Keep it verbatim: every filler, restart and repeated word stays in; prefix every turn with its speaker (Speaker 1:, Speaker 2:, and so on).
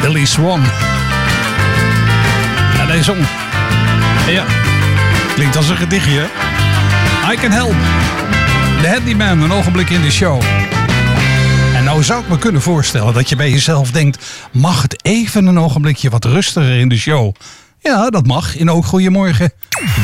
Speaker 1: Billy Swan. En hij zong. Ja, klinkt als een gedichtje, hè? I Can Help. The Handyman, een ogenblik in de show. En nou zou ik me kunnen voorstellen dat je bij jezelf denkt... mag het even een ogenblikje wat rustiger in de show? Ja, dat mag in Ook Goedemorgen.